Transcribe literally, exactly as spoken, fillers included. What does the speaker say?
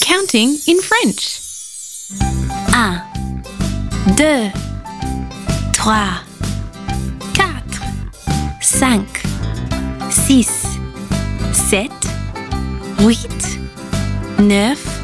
counting in French. Un, deux, trois, quatre, cinq, six, sept, huit, neuf,